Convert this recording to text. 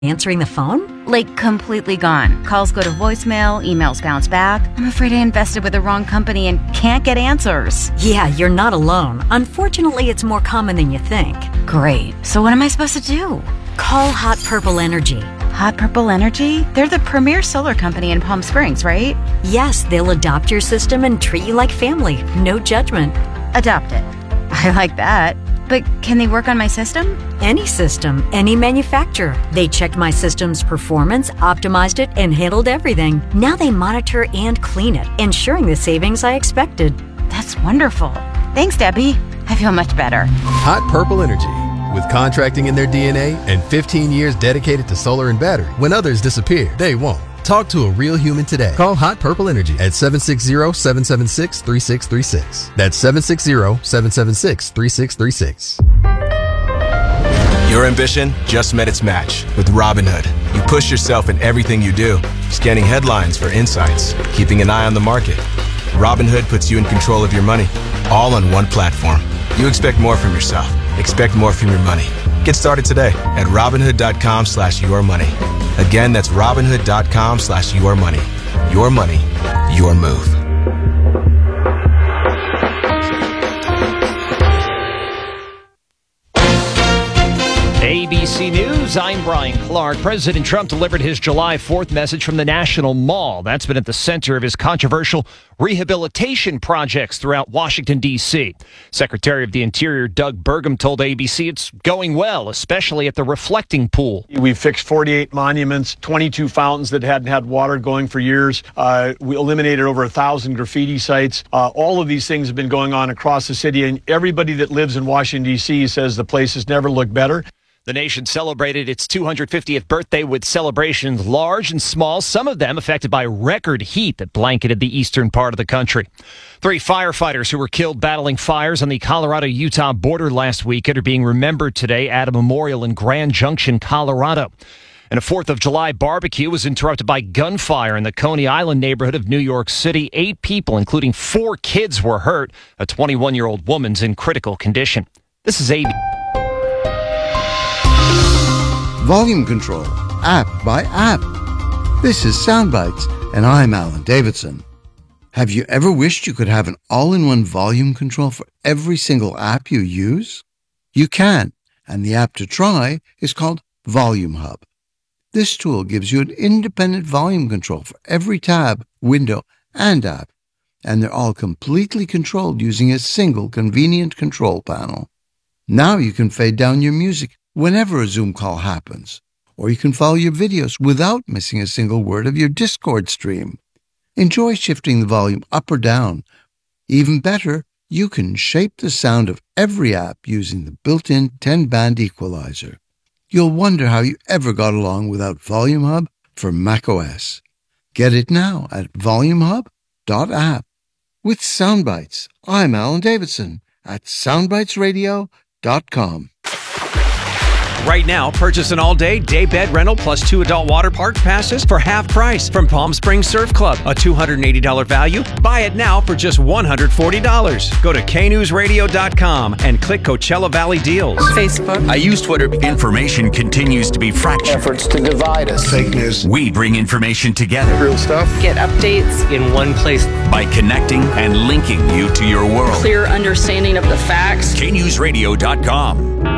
Answering the phone? Like, completely gone. Calls go to voicemail, emails bounce back. I'm afraid I invested with the wrong company and can't get answers. Yeah, you're not alone. Unfortunately, it's more common than you think. Great. So what am I supposed to do? Call Hot Purple Energy. Hot Purple Energy? They're the premier solar company in Palm Springs, right? Yes, they'll adopt your system and treat you like family. No judgment. Adopt it. I like that. But can they work on my system? Any system, any manufacturer. They checked my system's performance, optimized it, and handled everything. Now they monitor and clean it, ensuring the savings I expected. That's wonderful. Thanks, Debbie. I feel much better. Hot Purple Energy. With contracting in their DNA and 15 years dedicated to solar and battery, when others disappear, they won't. Talk to a real human today. Call Hot Purple Energy at 760-776-3636. That's 760-776-3636. Your ambition just met its match with Robinhood. You push yourself in everything you do, scanning headlines for insights, keeping an eye on the market. Robinhood puts you in control of your money, all on one platform. You expect more from yourself. Expect more from your money. Get started today at Robinhood.com/yourmoney. Again, that's Robinhood.com/yourmoney. Your money, your move. ABC News, I'm Brian Clark. President Trump delivered his July 4th message from the National Mall. That's been at the center of his controversial rehabilitation projects throughout Washington, D.C. Secretary of the Interior Doug Burgum told ABC it's going well, especially at the reflecting pool. We fixed 48 monuments, 22 fountains that hadn't had water going for years. We eliminated over 1,000 graffiti sites. All of these things have been going on across the city, and everybody that lives in Washington, D.C. says the place has never looked better. The nation celebrated its 250th birthday with celebrations large and small, some of them affected by record heat that blanketed the eastern part of the country. 3 firefighters who were killed battling fires on the Colorado-Utah border last weekend are being remembered today at a memorial in Grand Junction, Colorado. And a 4th of July barbecue was interrupted by gunfire in the Coney Island neighborhood of New York City. 8 people, including 4 kids, were hurt. A 21-year-old woman's in critical condition. This is AB. Volume control, app by app. This is Soundbites, and I'm Alan Davidson. Have you ever wished you could have an all-in-one volume control for every single app you use? You can, and the app to try is called Volume Hub. This tool gives you an independent volume control for every tab, window, and app, and they're all completely controlled using a single convenient control panel. Now you can fade down your music whenever a Zoom call happens, or you can follow your videos without missing a single word of your Discord stream. Enjoy shifting the volume up or down. Even better, you can shape the sound of every app using the built-in 10-band equalizer. You'll wonder how you ever got along without Volume Hub for macOS. Get it now at volumehub.app. With Soundbites, I'm Alan Davidson at soundbitesradio.com. Right now, purchase an all-day day bed rental plus 2 adult water park passes for half price from Palm Springs Surf Club. A $280 value. Buy it now for just $140. Go to knewsradio.com and click Coachella Valley Deals. Facebook. I use Twitter. Information continues to be fractured. Efforts to divide us. Fake news. We bring information together. Real stuff. Get updates in one place. By connecting and linking you to your world. Clear understanding of the facts. knewsradio.com.